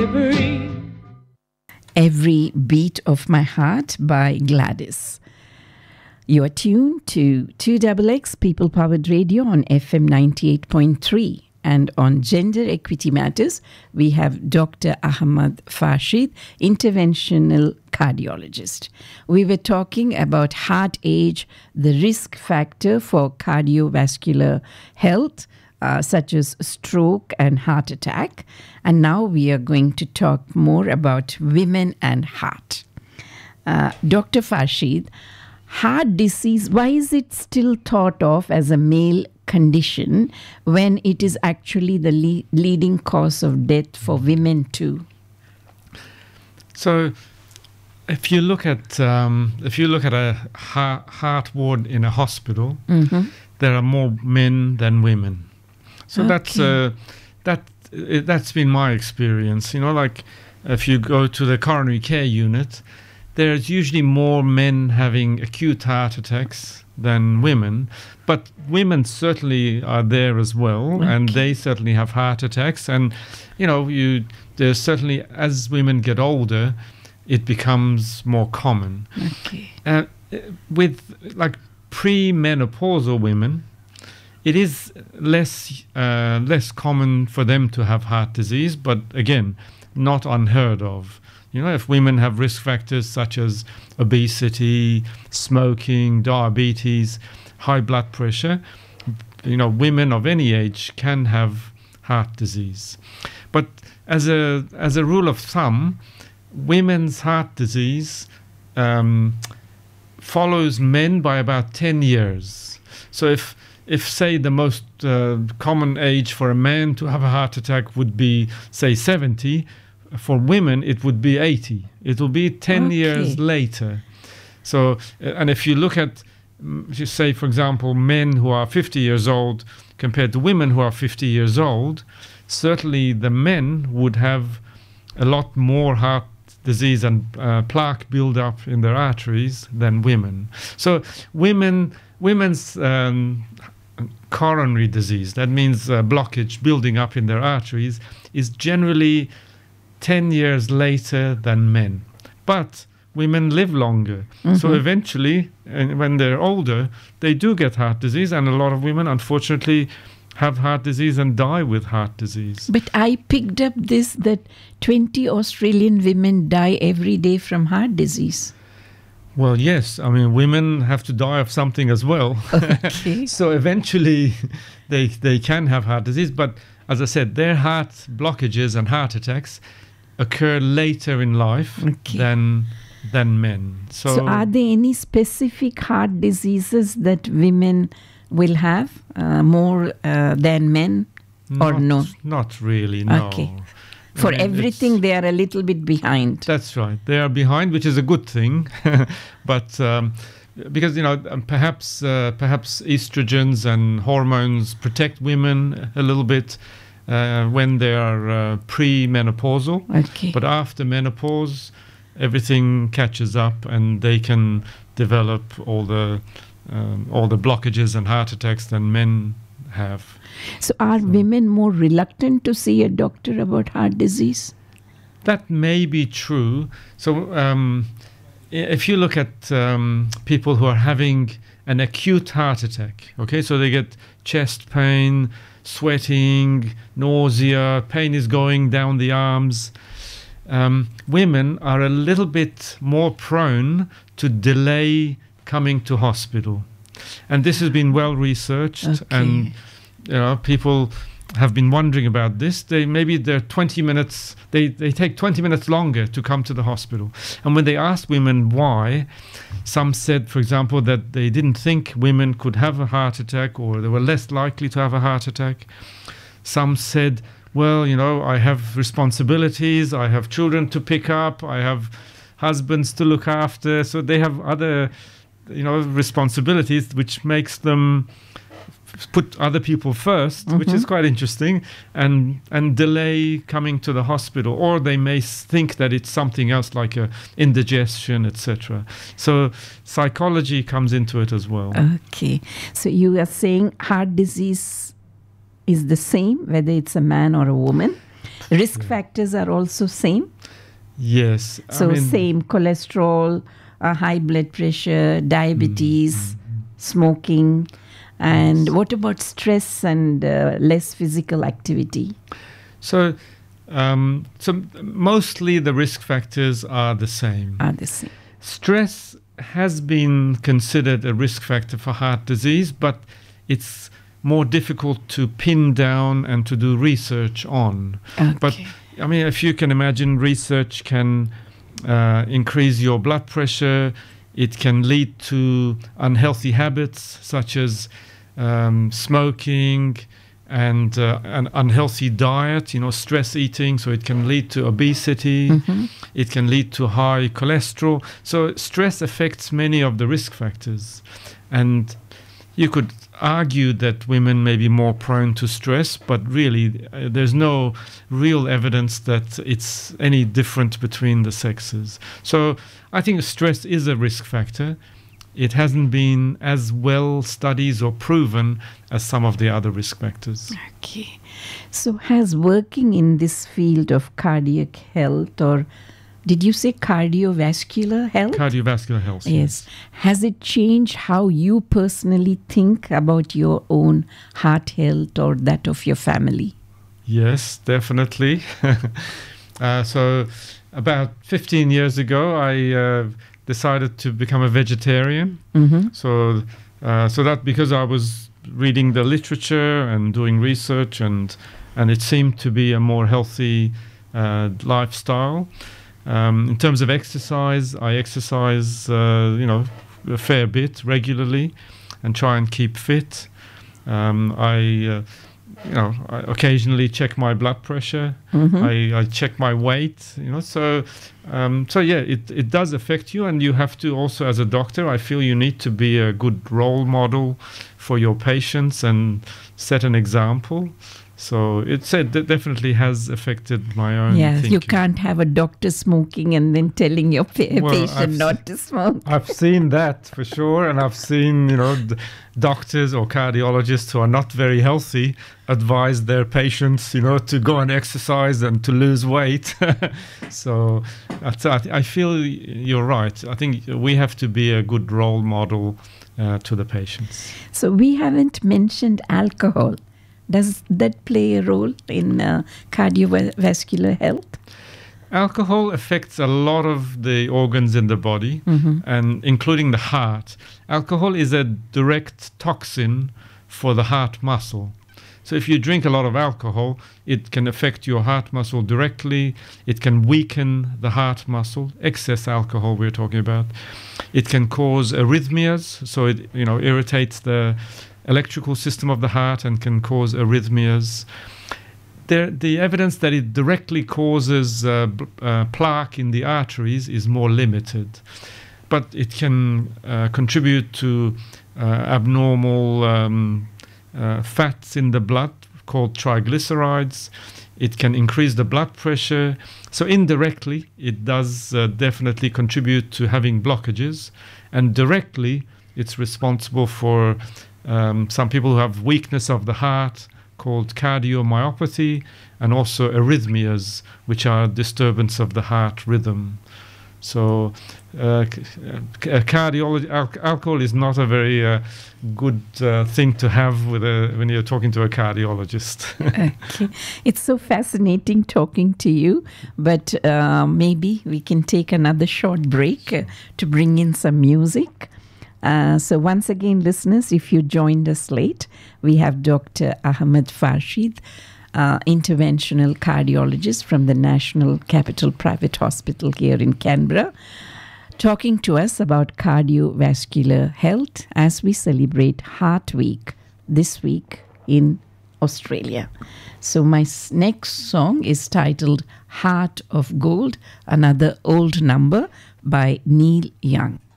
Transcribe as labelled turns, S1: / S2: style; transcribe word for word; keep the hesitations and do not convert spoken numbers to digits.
S1: delivery.
S2: Every Beat of My Heart by Gladys. You are tuned to two X X People Powered Radio on F M ninety-eight point three. And on Gender Equity Matters, we have Doctor Ahmad Farshid, interventional cardiologist. We were talking about heart age, the risk factor for cardiovascular health, uh, such as stroke and heart attack. And now we are going to talk more about women and heart. Uh, Doctor Farshid, heart disease, why is it still thought of as a male condition when it is actually the le- leading cause of death for women too?
S3: So, if you look at um, if you look at a heart, heart ward in a hospital, mm-hmm. there are more men than women. So okay. that's uh, that it, that's been my experience. You know, like if you go to the coronary care unit, there's usually more men having acute heart attacks than women, but women certainly are there as well, okay. and they certainly have heart attacks. And you know, you there's certainly, as women get older, it becomes more common.
S2: Okay.
S3: Uh, with like pre-menopausal women, it is less uh, less common for them to have heart disease, but again, not unheard of. You know, if women have risk factors such as obesity, smoking, diabetes, high blood pressure, you know, women of any age can have heart disease. But as a as a rule of thumb, women's heart disease um, follows men by about ten years. So if if say the most uh, common age for a man to have a heart attack would be say seventy, for women it would be eighty. It will be ten okay. years later. So, uh, and if you look at, if you say, for example, men who are fifty years old compared to women who are fifty years old, certainly the men would have a lot more heart disease and uh, plaque build-up in their arteries than women. So women, women's um, coronary disease, that means uh, blockage building up in their arteries, is generally ten years later than men. But women live longer. Mm-hmm. So eventually, and when they're older, they do get heart disease, and a lot of women, unfortunately, have heart disease and die with heart disease.
S2: But I picked up this, that twenty Australian women die every day from heart disease.
S3: Well, yes. I mean, women have to die of something as well.
S2: Okay.
S3: So eventually, they they can have heart disease. But as I said, their heart blockages and heart attacks occur later in life okay. than than men. So,
S2: so are there any specific heart diseases that women will have uh, more uh, than men, or
S3: not,
S2: no?
S3: Not really, no.
S2: Okay. For I mean, everything, they are a little bit behind.
S3: That's right. They are behind, which is a good thing. But um, because, you know, perhaps uh, perhaps estrogens and hormones protect women a little bit uh, when they are uh, pre-menopausal.
S2: Okay.
S3: But after menopause, everything catches up, and they can develop all the um, all the blockages and heart attacks than men have.
S2: So are so, women more reluctant to see a doctor about heart disease?
S3: That may be true. So um, if you look at um, people who are having an acute heart attack, okay, so they get chest pain, sweating, nausea, pain is going down the arms. Um, women are a little bit more prone to delay coming to hospital. And this has been well researched, okay. and you know, people have been wondering about this. They maybe they're twenty minutes. They they take twenty minutes longer to come to the hospital. And when they asked women why, some said, for example, that they didn't think women could have a heart attack, or they were less likely to have a heart attack. Some said, well, you know, I have responsibilities. I have children to pick up. I have husbands to look after. So they have other, you know, responsibilities, which makes them put other people first, mm-hmm. which is quite interesting, and and delay coming to the hospital. Or they may think that it's something else, like a indigestion, et cetera. So psychology comes into it as well.
S2: Okay. So you are saying heart disease is the same, whether it's a man or a woman? Risk factors are also same?
S3: Yes.
S2: So
S3: I mean,
S2: same cholesterol, uh, high blood pressure, diabetes,
S3: mm,
S2: smoking. And
S3: Yes.
S2: what about stress and uh, less physical activity?
S3: So, um, so mostly the risk factors are the same.
S2: Are the same?
S3: Stress has been considered a risk factor for heart disease, but it's more difficult to pin down and to do research on.
S2: Okay.
S3: But I mean, if you can imagine, research can uh, increase your blood pressure. It can lead to unhealthy habits such as um, smoking and uh, an unhealthy diet, you know, stress eating. So it can lead to obesity.
S2: Mhm.
S3: It can lead to high cholesterol. So stress affects many of the risk factors. And you could argue that women may be more prone to stress, but really uh, there's no real evidence that it's any different between the sexes. So I think stress is a risk factor. It hasn't been as well studied or proven as some of the other risk factors.
S2: Okay. So has working in this field of cardiac health, or did you say cardiovascular health?
S3: Cardiovascular health.
S2: Yes. Has it changed how you personally think about your own heart health or that of your family?
S3: Yes, definitely. uh, so about fifteen years ago, I uh, decided to become a vegetarian.
S2: Mm-hmm.
S3: So, uh, so that because I was reading the literature and doing research, and and it seemed to be a more healthy uh, lifestyle. Um, in terms of exercise, I exercise, uh, you know, a fair bit regularly, and try and keep fit. Um, I, uh, you know, I occasionally check my blood pressure.
S2: Mm-hmm.
S3: I, I check my weight. You know, so um, so yeah, it it does affect you, and you have to also, as a doctor, I feel you need to be a good role model for your patients and set an example. So it said that definitely has affected my own
S2: Yes,
S3: thinking.
S2: you can't have a doctor smoking and then telling your pa-
S3: Well,
S2: patient
S3: I've
S2: not to smoke.
S3: I've seen that for sure, and I've seen, you know, d- doctors or cardiologists who are not very healthy advise their patients, you know, to go and exercise and to lose weight. So that's, I, th- I feel you're right. I think we have to be a good role model uh, to the patients.
S2: So we haven't mentioned alcohol. Does that play a role in uh, cardiovascular health?
S3: Alcohol affects a lot of the organs in the body,
S2: Mm-hmm.
S3: and including the heart. Alcohol is a direct toxin for the heart muscle. So if you drink a lot of alcohol, it can affect your heart muscle directly. It can weaken the heart muscle. Excess alcohol we're talking about. It can cause arrhythmias, so it, you know, irritates the electrical system of the heart and can cause arrhythmias. There, the evidence that it directly causes uh, b- uh, plaque in the arteries is more limited, but it can uh, contribute to uh, abnormal um, uh, fats in the blood called triglycerides. It can increase the blood pressure. So indirectly, it does uh, definitely contribute to having blockages, and directly, it's responsible for um, some people who have weakness of the heart, called cardiomyopathy, and also arrhythmias, which are disturbance of the heart rhythm. So uh, c- uh, cardiology, al- alcohol is not a very uh, good uh, thing to have with a, when you're talking to a cardiologist.
S2: Okay. It's so fascinating talking to you, but uh, maybe we can take another short break uh, to bring in some music. Uh, so once again, listeners, if you joined us late, we have Doctor Ahmed Farshid, uh, interventional cardiologist from the National Capital Private Hospital here in Canberra, talking to us about cardiovascular health as we celebrate Heart Week this week in Australia. So my s- next song is titled Heart of Gold, another old number by Neil Young.